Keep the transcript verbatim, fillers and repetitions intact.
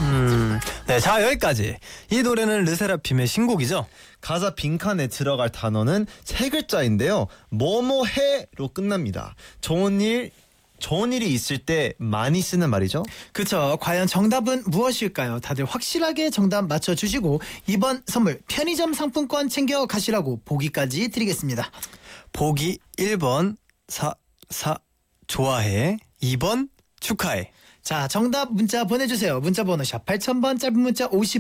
음, 네, 자 여기까지. 이 노래는 르세라핌의 신곡이죠. 가사 빈칸에 들어갈 단어는 세 글자인데요. 뭐뭐해로 끝납니다. 좋은 일, 좋은 일이 있을 때 많이 쓰는 말이죠. 그쵸. 과연 정답은 무엇일까요? 다들 확실하게 정답 맞춰주시고 이번 선물 편의점 상품권 챙겨 가시라고 보기까지 드리겠습니다. 보기 일 번 사, 사 좋아해, 이 번 축하해. 자, 정답 문자 보내주세요. 문자 번호 샵 팔천 번, 짧은 문자 오십